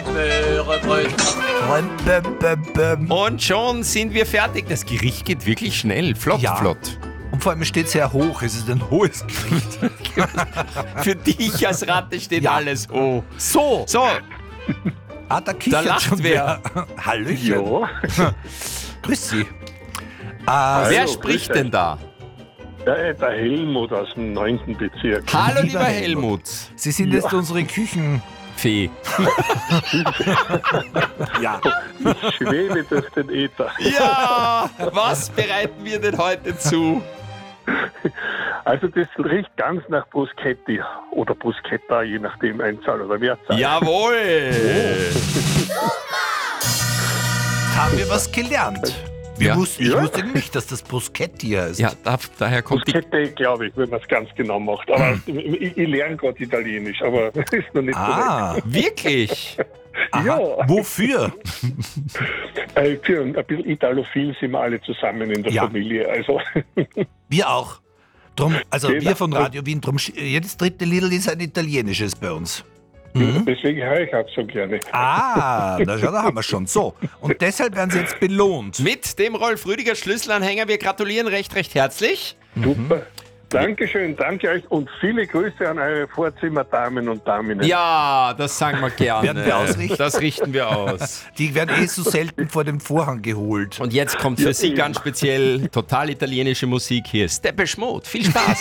Möhrebrötchen. Und schon sind wir fertig. Das Gericht geht wirklich schnell. Flott, Ja. flott. Und vor allem steht sehr hoch. Es ist ein hohes Gericht. Für dich als Ratte steht Ja. alles hoch. So, So, da kichert lacht schon wer. Hallöchen. Ja, Grüß Sie. wer grüß spricht euch. denn da? der Helmut aus dem 9. Bezirk. Hallo, Lieber lieber Helmut. Helmut. Sie sind jetzt unsere Küchenfee. Ja. Ich schwebe durch den Äther. Ja, was bereiten wir denn heute zu? Also das riecht ganz nach Bruschetti oder Bruschetta, je nachdem Einzahl oder Mehrzahl. Jawohl. Haben wir was gelernt? Ja. Ich wusste nicht, dass das Bruschetti heißt. Ja, daher kommt die... Bruschetta, glaube ich, wenn man es ganz genau macht. Aber ich lerne gerade Italienisch, aber ist noch nicht Wirklich? so weit. Ja, Wofür? für ein bisschen Italophil sind wir alle zusammen in der Ja. Familie. Also Wir auch. Drum, also Genau. wir von Radio Wien, jedes dritte Lidl ist ein italienisches bei uns. deswegen höre ich auch so gerne. Ah, da haben wir schon. So, und deshalb werden Sie jetzt belohnt. Mit dem Rolf-Rüdiger Schlüsselanhänger. Wir gratulieren recht, recht herzlich. Super. Dankeschön, danke euch und viele Grüße an eure Vorzimmerdamen und Damen. Ja, das sagen wir gerne. Werden wir ausrichten? Das richten wir aus. Die werden so selten vor dem Vorhang geholt. Und jetzt kommt für Sie ganz speziell total italienische Musik hier. Depeche Mode. Viel Spaß.